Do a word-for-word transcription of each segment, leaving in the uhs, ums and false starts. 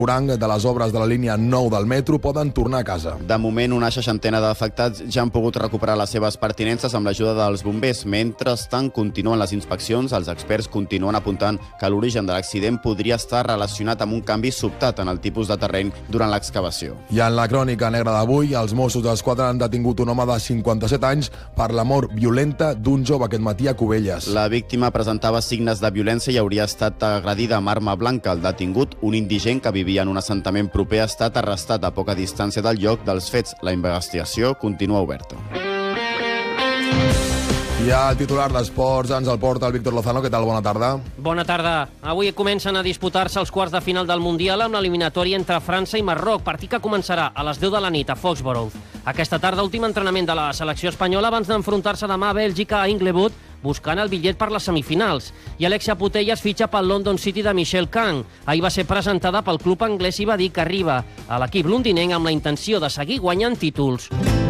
Orang de les obres de la línia nou del metro poden tornar a casa. De moment, una seixantena d'afectats ja han pogut recuperar les seves pertinences amb l'ajuda dels bombers. Mentrestant, continuen les inspeccions. Els experts continuen apuntant que l'origen de l'accident podria estar relacionat amb un canvi sobtat en el tipus de terreny durant l'excavació. I en la crònica negra d'avui, els Mossos d'Esquadra han detingut un home de cinquanta-set anys per la mort violenta d'un jove aquest matí a Cubelles. La víctima presentava signes de violència i hauria estat agredida amb arma blanca. El detingut, un indigent que vivia en un assentament proper, ha estat arrestat a poca distància del lloc dels fets. La investigació continua oberta. I el titular d'Esports ens el porta el Víctor Lozano. Què tal? Bona tarda. Bona tarda. Avui comencen a disputar-se els quarts de final del Mundial amb l'eliminatòria entre França i Marroc, partit que començarà a les deu de la nit a Foxborough. Aquesta tarda, últim entrenament de la selecció espanyola abans d'enfrontar-se demà a Bèlgica a Inglewood, buscant el bitllet per les semifinals. I Alexia Putellas fitxa pel London City de Michel Kang. Ahir va ser presentada pel club anglès i va dir que arriba a l'equip londinenc amb la intenció de seguir guanyant títols.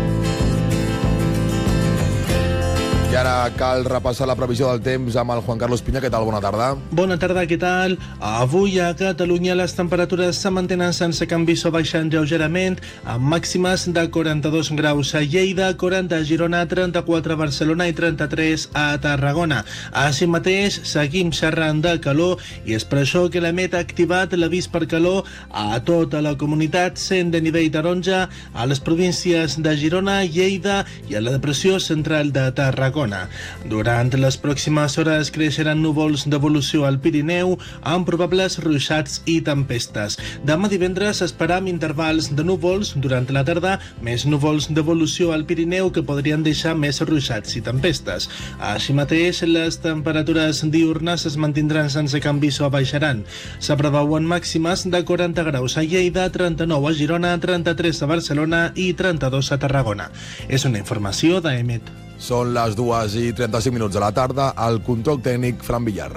I ara cal repassar la previsió del temps amb el Juan Carlos Piña. Què tal? Bona tarda. Bona tarda, què tal? Avui a Catalunya les temperatures se mantenen sense canvis o baixant lleugerament, amb màximes de quaranta-dos graus a Lleida, quaranta a Girona, trenta-quatre a Barcelona i trenta-tres a Tarragona. Així mateix, seguim xerrant de calor i és per això que l'EMET ha activat l'avís per calor a tota la comunitat, sent de nivell taronja a les províncies de Girona, Lleida i a la depressió central de Tarragona. Durant les pròximes hores creixeran núvols d'evolució al Pirineu amb probables ruixats i tempestes. Demà divendres esperam intervals de núvols durant la tarda, més núvols d'evolució al Pirineu que podrien deixar més ruixats i tempestes. Així mateix, les temperatures diurnes es mantindran sense canvis o baixaran. S'apreveuen màximes de quaranta graus a Lleida, trenta-nou a Girona, trenta-tres a Barcelona i trenta-dos a Tarragona. És una informació d'EMET. Són les dues i trenta-cinc minuts de la tarda. Al control tècnic, Fran Villar.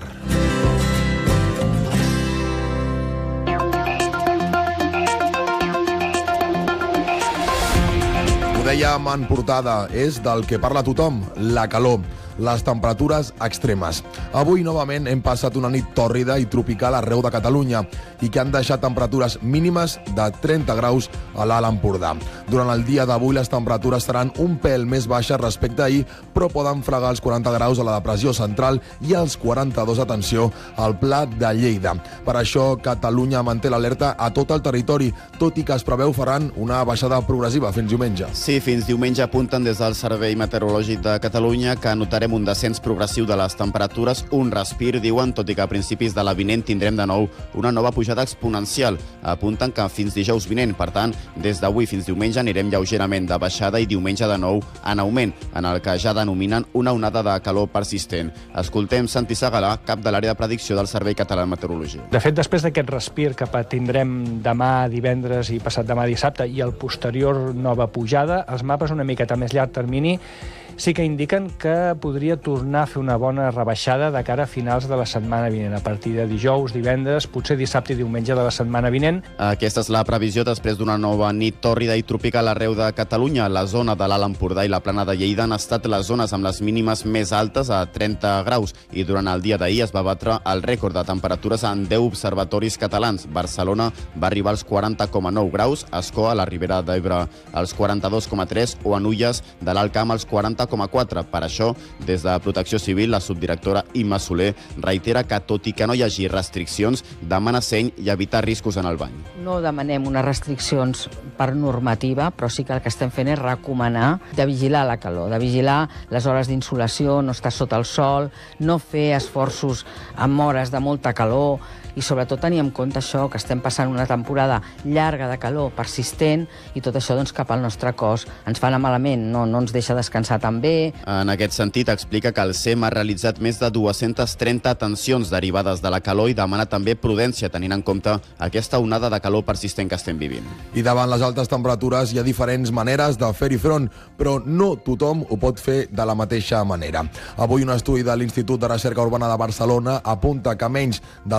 Ho dèiem en portada, és del que parla tothom, la calor. Les temperatures extremes. Avui, novament, hem passat una nit tòrrida i tropical arreu de Catalunya i que han deixat temperatures mínimes de trenta graus a l'Alt Empordà. Durant el dia d'avui, les temperatures seran un pèl més baixes respecte a ahir, però poden fregar els quaranta graus a la depressió central i els quaranta-dos, atenció, al Pla de Lleida. Per això, Catalunya manté l'alerta a tot el territori, tot i que es preveu faran una baixada progressiva fins diumenge. Sí, fins diumenge apunten des del Servei Meteorològic de Catalunya que notarem un descens progressiu de les temperatures, un respir, diuen, tot i que a principis de la vinent tindrem de nou una nova pujada exponencial. Apunten que fins dijous vinent, per tant, des d'avui fins diumenge anirem lleugerament de baixada i diumenge de nou en augment, en el que ja denominen una onada de calor persistent. Escoltem Santi Segalà, cap de l'àrea de predicció del Servei Català de Meteorologia. De fet, després d'aquest respir que tindrem demà divendres i passat demà dissabte i el posterior nova pujada, els mapes una miqueta més llarg termini sí que indiquen que podria tornar a fer una bona rebaixada de cara a finals de la setmana vinent, a partir de dijous, divendres, potser dissabte i diumenge de la setmana vinent. Aquesta és la previsió després d'una nova nit tòrrida i tropical arreu de Catalunya. La zona de l'Alt Empordà i la Plana de Lleida han estat les zones amb les mínimes més altes, a trenta graus, i durant el dia d'ahir es va batre el rècord de temperatures en deu observatoris catalans. Barcelona va arribar als quaranta coma nou graus, Ascó, a la Ribera d'Ebre, als quaranta-dos coma tres, o a Nulles de l'Alt Camp als quaranta coma quatre. Per això, des de Protecció Civil, la subdirectora Imma Soler reitera que, tot i que no hi hagi restriccions, demana seny i evitar riscos en el bany. No demanem unes restriccions per normativa, però sí que el que estem fent és recomanar de vigilar la calor, de vigilar les hores d'insolació, no estar sota el sol, no fer esforços amb hores de molta calor, i sobretot tenir en compte això, que estem passant una temporada llarga de calor, persistent, i tot això doncs, cap al nostre cos ens fa anar malament, no, no ens deixa descansar tan bé. En aquest sentit, explica que el S E M ha realitzat més de dues-centes trenta atencions derivades de la calor i demana també prudència, tenint en compte aquesta onada de calor persistent que estem vivint. I davant les altes temperatures hi ha diferents maneres de fer-hi front, però no tothom ho pot fer de la mateixa manera. Avui un estudi de l'Institut de Recerca Urbana de Barcelona apunta que menys del quaranta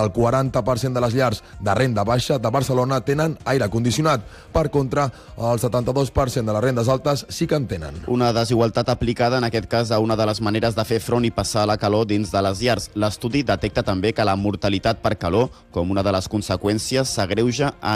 noranta per cent de les llars de renda baixa de Barcelona tenen aire condicionat. Per contra, el setanta-dos per cent de les rendes altes sí que en tenen. Una desigualtat aplicada, en aquest cas, a una de les maneres de fer front i passar la calor dins de les llars. L'estudi detecta també que la mortalitat per calor, com una de les conseqüències, s'agreuja a